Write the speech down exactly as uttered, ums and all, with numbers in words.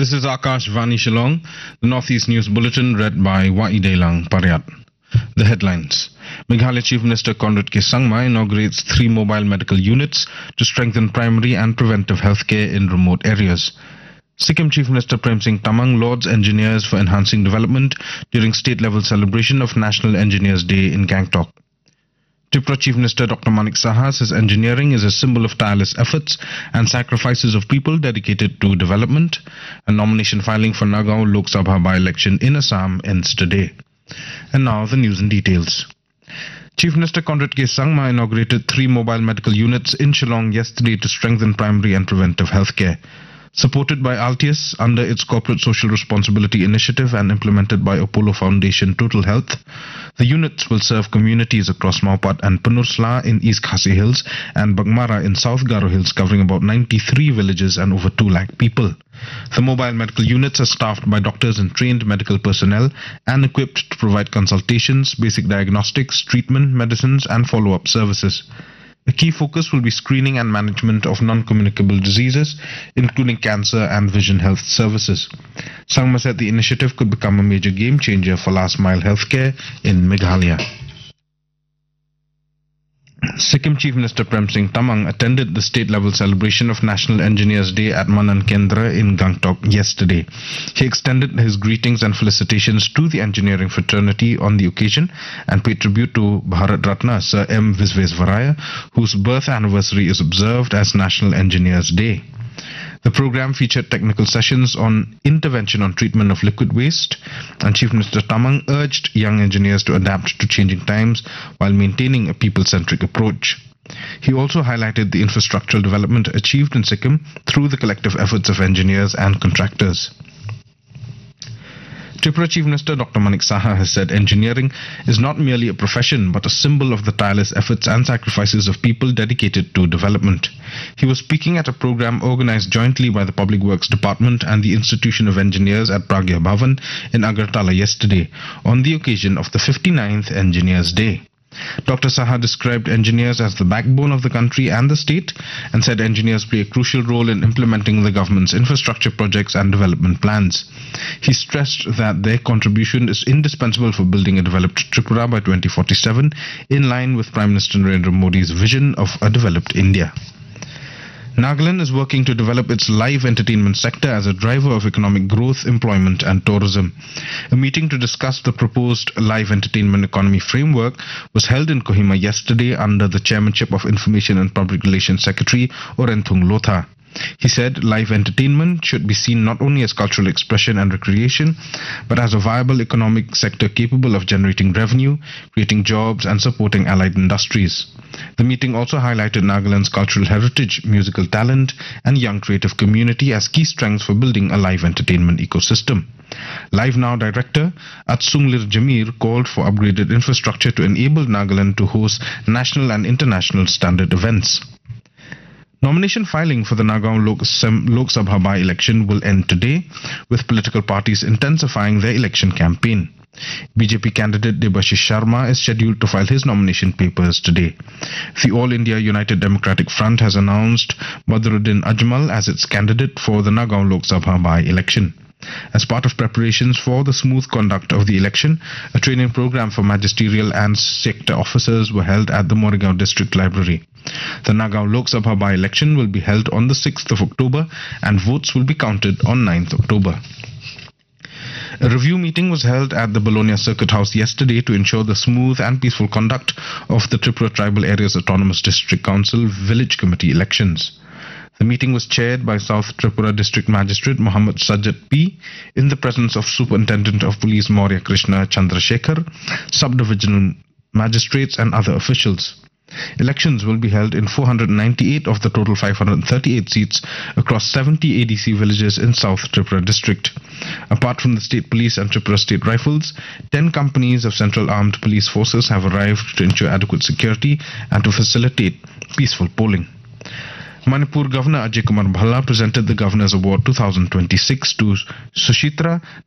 This is Akash Vani Shillong, the Northeast News Bulletin read by Waidelang Paryat. The headlines. Meghalaya Chief Minister Conrad K. Sangma inaugurates three mobile medical units to strengthen primary and preventive healthcare in remote areas. Sikkim Chief Minister Prem Singh Tamang lauds engineers for enhancing development during state-level celebration of National Engineers Day in Gangtok. Tripura Chief Minister Doctor Manik Saha says engineering is a symbol of tireless efforts and sacrifices of people dedicated to development. A nomination filing for Nagaon Lok Sabha by-election in Assam ends today. And now the news in details. Chief Minister Conrad K. Sangma inaugurated three mobile medical units in Shillong yesterday to strengthen primary and preventive healthcare. Supported by Altius under its Corporate Social Responsibility Initiative and implemented by Apollo Foundation Total Health, the units will serve communities across Maupat and Panursla in East Khasi Hills and Bagmara in South Garo Hills, covering about ninety-three villages and over two lakh people. The mobile medical units are staffed by doctors and trained medical personnel and equipped to provide consultations, basic diagnostics, treatment, medicines and follow-up services. A key focus will be screening and management of non-communicable diseases, including cancer and vision health services. Sangma said the initiative could become a major game changer for last-mile healthcare in Meghalaya. Sikkim Chief Minister Prem Singh Tamang attended the state-level celebration of National Engineers Day at Manan Kendra in Gangtok yesterday. He extended his greetings and felicitations to the engineering fraternity on the occasion and paid tribute to Bharat Ratna Sir M. Visvesvaraya, whose birth anniversary is observed as National Engineers Day. The program featured technical sessions on intervention on treatment of liquid waste, and Chief Minister Tamang urged young engineers to adapt to changing times while maintaining a people-centric approach. He also highlighted the infrastructural development achieved in Sikkim through the collective efforts of engineers and contractors. Tripura Chief Minister Doctor Manik Saha has said engineering is not merely a profession but a symbol of the tireless efforts and sacrifices of people dedicated to development. He was speaking at a program organized jointly by the Public Works Department and the Institution of Engineers at Pragya Bhavan in Agartala yesterday on the occasion of the fifty-ninth Engineers Day. Doctor Saha described engineers as the backbone of the country and the state and said engineers play a crucial role in implementing the government's infrastructure projects and development plans. He stressed that their contribution is indispensable for building a developed Tripura by twenty forty-seven, in line with Prime Minister Narendra Modi's vision of a developed India. Nagaland is working to develop its live entertainment sector as a driver of economic growth, employment and tourism. A meeting to discuss the proposed live entertainment economy framework was held in Kohima yesterday under the chairmanship of Information and Public Relations Secretary Orenthung Lotha. He said live entertainment should be seen not only as cultural expression and recreation, but as a viable economic sector capable of generating revenue, creating jobs and supporting allied industries. The meeting also highlighted Nagaland's cultural heritage, musical talent and young creative community as key strengths for building a live entertainment ecosystem. Live Now Director Atsunglir Jamir called for upgraded infrastructure to enable Nagaland to host national and international standard events. Nomination filing for the Nagaon Lok Sabha by-election will end today, with political parties intensifying their election campaign. B J P candidate Debashish Sharma is scheduled to file his nomination papers today. The All India United Democratic Front has announced Badruddin Ajmal as its candidate for the Nagaon Lok Sabha by-election. As part of preparations for the smooth conduct of the election, a training program for magisterial and sector officers were held at the Moregaon District Library. The Nagaon Lok Sabha by-election will be held on the sixth of October and votes will be counted on ninth of October. A review meeting was held at the Bologna Circuit House yesterday to ensure the smooth and peaceful conduct of the Tripura Tribal Areas Autonomous District Council Village Committee elections. The meeting was chaired by South Tripura District Magistrate Muhammad Sajjad P. in the presence of Superintendent of Police Maurya Krishna Chandrasekhar, Sub-Divisional Magistrates and other officials. Elections will be held in four hundred ninety-eight of the total five hundred thirty-eight seats across seventy A D C villages in South Tripura District. Apart from the State Police and Tripura State Rifles, ten companies of Central Armed Police Forces have arrived to ensure adequate security and to facilitate peaceful polling. Manipur Governor Ajay Kumar Bhalla presented the Governor's Award twenty twenty-six to Sushitra